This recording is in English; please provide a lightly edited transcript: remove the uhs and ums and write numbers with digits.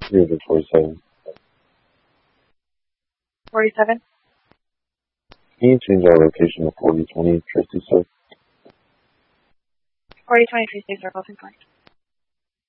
347. 47? Can you change our location to 4020 Tracy, sir? 4020 Tracy Circle, 2 point.